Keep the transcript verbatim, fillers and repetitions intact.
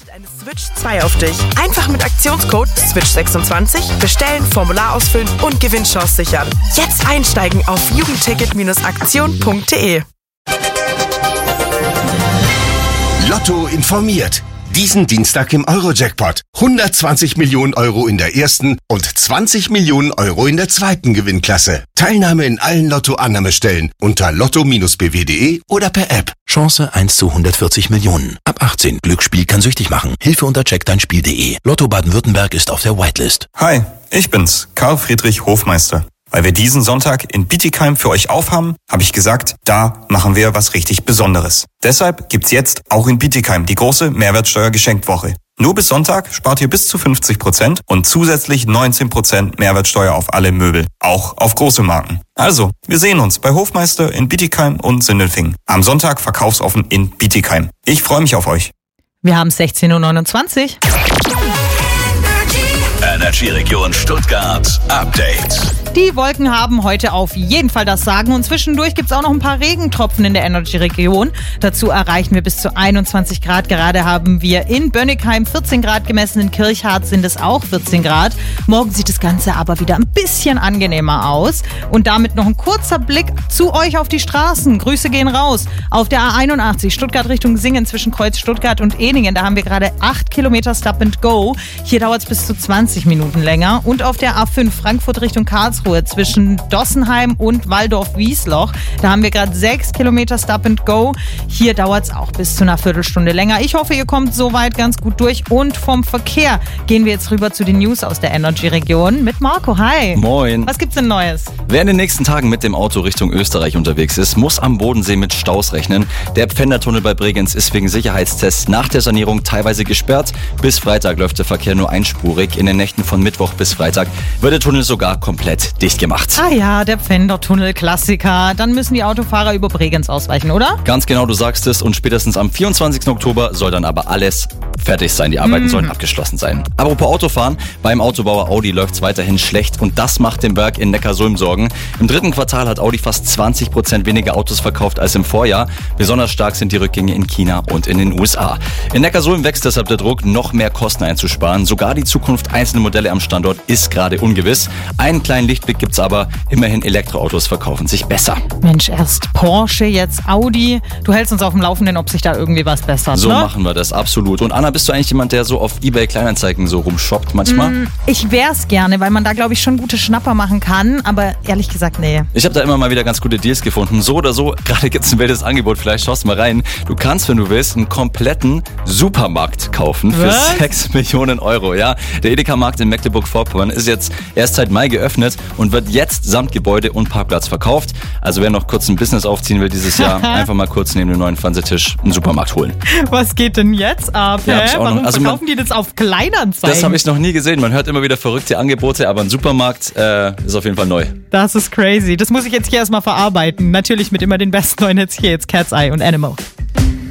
wartet eine Switch zwei auf dich. Einfach mit Aktionscode Switch sechsundzwanzig bestellen, Formular ausfüllen und Gewinnchance sichern. Jetzt einsteigen auf jugendticket aktion punkt de. Lotto informiert. Diesen Dienstag im Euro-Jackpot. hundertzwanzig Millionen Euro in der ersten und zwanzig Millionen Euro in der zweiten Gewinnklasse. Teilnahme in allen Lotto-Annahmestellen unter lotto Bindestrich b w punkt de oder per App. Chance eins zu hundertvierzig Millionen. Ab achtzehn. Glücksspiel kann süchtig machen. Hilfe unter check dein Spiel punkt de. Lotto Baden-Württemberg ist auf der Whitelist. Hi, ich bin's, Karl Friedrich Hofmeister. Weil wir diesen Sonntag in Bietigheim für euch aufhaben, habe ich gesagt, da machen wir was richtig Besonderes. Deshalb gibt's jetzt auch in Bietigheim die große Mehrwertsteuer-Geschenkwoche. Nur bis Sonntag spart ihr bis zu fünfzig Prozent und zusätzlich neunzehn Prozent Mehrwertsteuer auf alle Möbel, auch auf große Marken. Also, wir sehen uns bei Hofmeister in Bietigheim und Sindelfingen. Am Sonntag verkaufsoffen in Bietigheim. Ich freue mich auf euch. Wir haben sechzehn Uhr neunundzwanzig. Energy Region Stuttgart Update. Die Wolken haben heute auf jeden Fall das Sagen und zwischendurch gibt es auch noch ein paar Regentropfen in der Energy-Region. Dazu erreichen wir bis zu einundzwanzig Grad. Gerade haben wir in Bönnigheim vierzehn Grad gemessen, in Kirchhardt sind es auch vierzehn Grad. Morgen sieht das Ganze aber wieder ein bisschen angenehmer aus. Und damit noch ein kurzer Blick zu euch auf die Straßen. Grüße gehen raus. Auf der A einundachtzig Stuttgart Richtung Singen zwischen Kreuz Stuttgart und Ehningen. Da haben wir gerade acht Kilometer Stop and Go. Hier dauert es bis zu zwanzig Minuten länger. Und auf der A fünf Frankfurt Richtung Karlsruhe zwischen Dossenheim und Waldorf-Wiesloch. Da haben wir gerade sechs Kilometer Stop and Go. Hier dauert es auch bis zu einer Viertelstunde länger. Ich hoffe, ihr kommt soweit ganz gut durch. Und vom Verkehr gehen wir jetzt rüber zu den News aus der Energy-Region mit Marco. Hi. Moin. Was gibt's denn Neues? Wer in den nächsten Tagen mit dem Auto Richtung Österreich unterwegs ist, muss am Bodensee mit Staus rechnen. Der Pfändertunnel bei Bregenz ist wegen Sicherheitstests nach der Sanierung teilweise gesperrt. Bis Freitag läuft der Verkehr nur einspurig. In den Nächten von Mittwoch bis Freitag wird der Tunnel sogar komplett dicht gemacht. Ah ja, der Pfändertunnel, Klassiker. Dann müssen die Autofahrer über Bregenz ausweichen, oder? Ganz genau, du sagst es. Und spätestens am vierundzwanzigsten Oktober soll dann aber alles fertig sein. Die Arbeiten mhm. sollen abgeschlossen sein. Apropos Autofahren, beim Autobauer Audi läuft es weiterhin schlecht und das macht dem Werk in Neckarsulm Sorgen. Im dritten Quartal hat Audi fast zwanzig Prozent weniger Autos verkauft als im Vorjahr. Besonders stark sind die Rückgänge in China und in den U S A. In Neckarsulm wächst deshalb der Druck, noch mehr Kosten einzusparen. Sogar die Zukunft einzelner Modelle am Standort ist gerade ungewiss. Einen kleinen Lichtblick gibt's aber, immerhin Elektroautos verkaufen sich besser. Mensch, erst Porsche, jetzt Audi. Du hältst uns auf dem Laufenden, ob sich da irgendwie was bessert, So ne? machen wir das, absolut. Und Anna, bist du eigentlich jemand, der so auf eBay Kleinanzeigen so rumshoppt manchmal? Mm, ich wär's gerne, weil man da, glaube ich, schon gute Schnapper machen kann. Aber ehrlich gesagt, nee. Ich habe da immer mal wieder ganz gute Deals gefunden. So oder so, gerade gibt's ein wildes Angebot. Vielleicht schaust du mal rein. Du kannst, wenn du willst, einen kompletten Supermarkt kaufen für Was? sechs Millionen Euro. Ja, der Edeka-Markt in Mecklenburg-Vorpommern ist jetzt erst seit Mai geöffnet und wird jetzt samt Gebäude und Parkplatz verkauft. Also wer noch kurz ein Business aufziehen will dieses Jahr, einfach mal kurz neben dem neuen Fernsehtisch einen Supermarkt holen. Was geht denn jetzt ab? Ja, hab hä? ich auch Warum noch. Also verkaufen man- die das auf Kleinanzeigen? Das habe ich noch nie gesehen. Man hört immer wieder verrückte Angebote, aber ein Supermarkt äh, ist auf jeden Fall neu. Das ist crazy. Das muss ich jetzt hier erstmal verarbeiten. Natürlich mit immer den besten neuen Hits hier. Jetzt Cat's Eye und Animal.